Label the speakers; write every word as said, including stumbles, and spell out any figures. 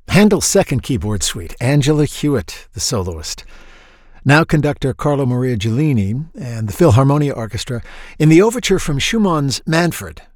Speaker 1: Handel's Second Keyboard Suite, Angela Hewitt, the soloist. Now conductor Carlo Maria Giulini and the Philharmonia Orchestra in the overture from Schumann's Manfred,